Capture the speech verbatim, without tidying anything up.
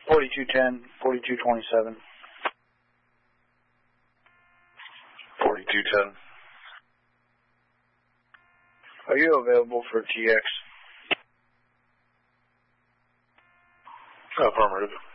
forty-two ten, forty-two twenty-seven. forty-two ten. Are you available for T X? Affirmative.